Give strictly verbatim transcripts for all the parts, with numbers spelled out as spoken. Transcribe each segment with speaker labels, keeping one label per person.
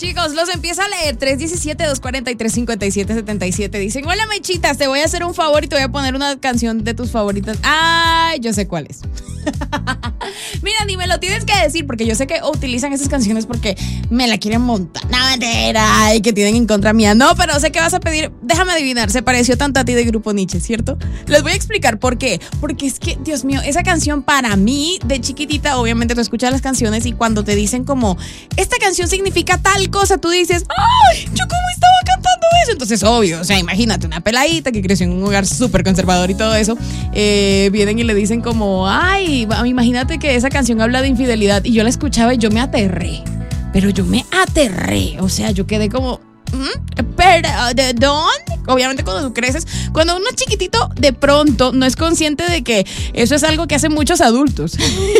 Speaker 1: Chicos, los empieza a leer. tres uno siete, dos cuatro tres, cinco siete siete siete. Dicen, hola Mechitas, te voy a hacer un favor y te voy a poner una canción de tus favoritas. Ay, yo sé cuál es. Mira, ni me lo tienes que decir, porque yo sé que utilizan esas canciones porque me la quieren montar. No, mentira, y que tienen en contra mía. No, pero sé que vas a pedir. Déjame adivinar, se pareció tanto a ti de Grupo Nietzsche, ¿cierto? Les voy a explicar por qué. Porque es que, Dios mío, esa canción para mí, de chiquitita, obviamente tú escuchas las canciones y cuando te dicen como, esta canción significa tal cosa, tú dices, ¡ay! ¿Yo cómo estaba cantando eso? Entonces, obvio, o sea, imagínate una peladita que creció en un hogar súper conservador y todo eso, eh, vienen y le dicen como, ¡ay! Imagínate que esa canción habla de infidelidad y yo la escuchaba y yo me aterré, pero yo me aterré, o sea, yo quedé como, ¿Mm? ¿Perdón? Obviamente cuando tú creces, cuando uno es chiquitito, de pronto no es consciente de que eso es algo que hacen muchos adultos.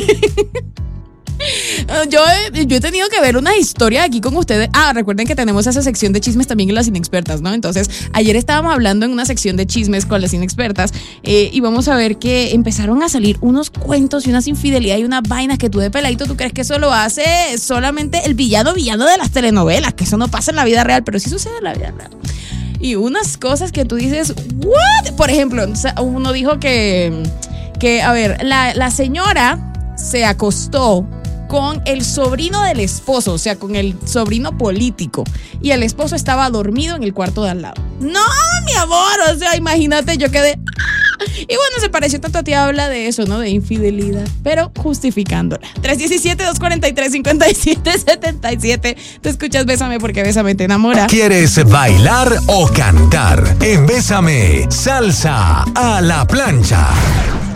Speaker 1: Yo he, yo he tenido que ver una historia aquí con ustedes. Ah, recuerden que tenemos esa sección de chismes también en las inexpertas, ¿no? Entonces, ayer estábamos hablando en una sección de chismes con las inexpertas eh, y vamos a ver que empezaron a salir unos cuentos y unas infidelidades y unas vainas que tú de peladito tú crees que eso lo hace solamente el villano villano de las telenovelas, que eso no pasa en la vida real, pero sí sucede en la vida real. Y unas cosas que tú dices, ¿what? Por ejemplo, uno dijo que, que a ver, la, la señora se acostó con el sobrino del esposo, o sea, con el sobrino político, y el esposo estaba dormido en el cuarto de al lado. No, mi amor, o sea, imagínate, yo quedé... Y bueno, se pareció tanto a ti, habla de eso, ¿no? De infidelidad, pero justificándola. tres uno siete, dos cuatro tres, cinco siete siete siete. Te escuchas Bésame porque Bésame te enamora.
Speaker 2: ¿Quieres bailar o cantar? En Bésame, salsa a la plancha.